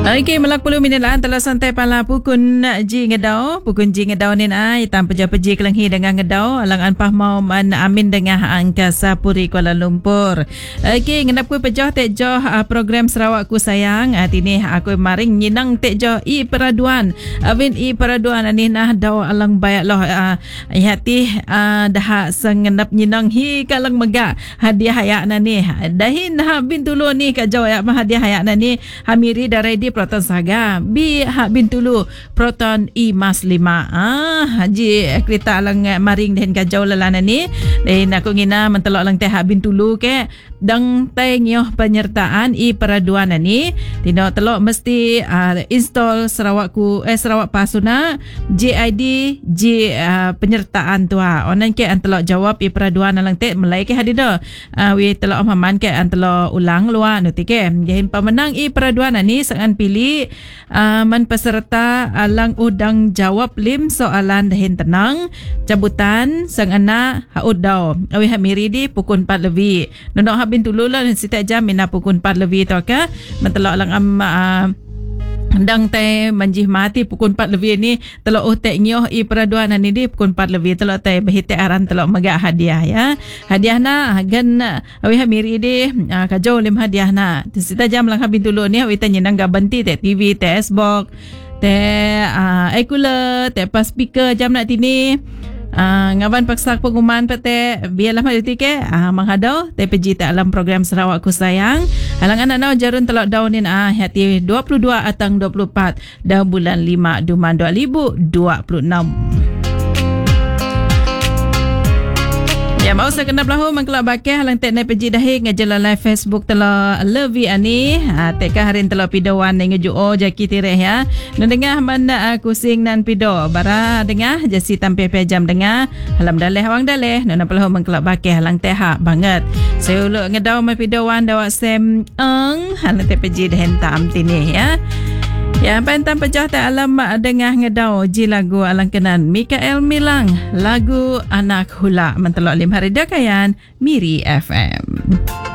Okey, melak 10 minit lah telah santai pala pukun ji ngedau. Pukun ji ngedau ni ai tanpa peji kelenghi dengan ngedau alang anpah mau man amin dengan Angkasa Puri Kuala Lumpur. Okey, ngendap ku pejoh tek joh program Sarawak Ku Sayang. Tini aku maring nyinang tek joh i peraduan. Awin i peraduan ani nah dau alang bayak loh hati dah sengendap nyinang hi kalang mega hadiah hayak nani. Dahin ha bin tulu ni ka joh ya hadiah hayak nani Hamiri dari Proton Saga bi hak bintulu Proton Mas 5 haji kereta alang maring den kajau lalana ni den aku ngina mentelok lang teh hak bintulu ke dang teng yo penyertaan i peraduan ni tino telok mesti install Sarawak Pasuna JID J penyertaan tu onan ke antelok jawab i peraduan alang teh melai ke hadido we telok maman ke antelok ulang luar nuti ke jahin pemenang i peraduan ni sangan pilih man peserta alang udang jawab 5 soalan dahin tenang cabutan sang anak haud daw awi hamiri di pukul 4 lebih nonok habin tulu lah setiap jam mina pukul 4 lebih tu ka mentelok alang dang teh manjih mati pukul 4 lebih ni telok tek nyoh i peraduan ni di pukul 4 lebih telok teh behite aran telok megak hadiah ya hadiah na gan awi hamiri di kajau 5 hadiah na sita jam lang habin dulu ni awi tanya nang gabanti teh TV teh Xbox teh cooler teh pas speaker jam nak tini ngaban paksa pengumuman pete biarlah majuti ke menghadau TPG tak alam program Sarawak Ku Sayang halangan anak jarun telok daunin hati 22 atang 24 dah bulan 5 Duman 2026. Ya mau saya kena belahu mengkelak bakeh halang tek nai peji dahi ngajala live Facebook telah Levi ani tek harin telah pidowan ngeju jaki tireh ya nendengah mana kusing nan pido bara dengah jasi tampe pejam dengah halam daleh awang daleh nona belahu mengkelak bakeh halang tek hak banget saya uluk ngedau mai pidowan dawak sem halang tek peji dahen tam tini ya. Ya, pantan pejah tak alam dengah ngedau ji lagu alang kenan Mikael Milang lagu Anak Hula mentelok 5 hari dakayan Miri FM.